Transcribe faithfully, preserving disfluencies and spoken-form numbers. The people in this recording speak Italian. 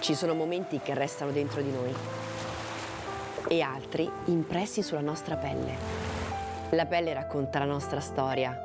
Ci sono momenti che restano dentro di noi e altri impressi sulla nostra pelle. La pelle racconta la nostra storia,